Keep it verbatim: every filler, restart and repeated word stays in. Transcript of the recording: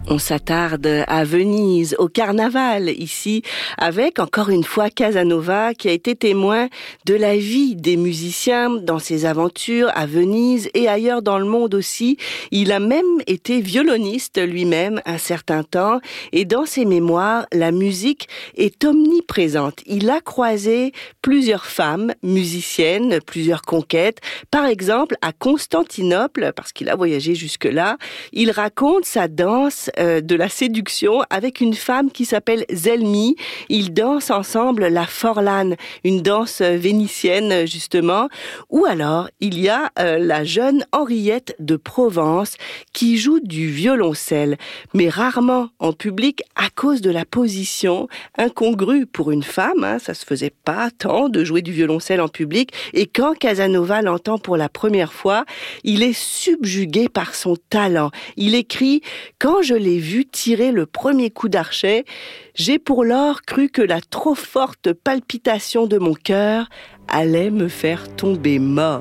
On s'attarde à Venise, au carnaval, ici, avec encore une fois Casanova qui a été témoin de la vie des musiciens dans ses aventures à Venise et ailleurs dans le monde aussi. Il a même été violoniste lui-même un certain temps et dans ses mémoires, la musique est omniprésente. Il a croisé plusieurs femmes musiciennes, plusieurs conquêtes. Par exemple, à Constantinople, parce qu'il a voyagé jusque-là, il raconte sa danse de la séduction avec une femme qui s'appelle Zelmi. Ils dansent ensemble la Forlane, une danse vénitienne justement. Ou alors, il y a euh, la jeune Henriette de Provence qui joue du violoncelle, mais rarement en public à cause de la position incongrue pour une femme. Hein, ça se faisait pas tant de jouer du violoncelle en public. Et quand Casanova l'entend pour la première fois, il est subjugué par son talent. Il écrit « Quand je l'ai vu tirer le premier coup d'archet, j'ai pour lors cru que la trop forte palpitation de mon cœur allait me faire tomber mort. »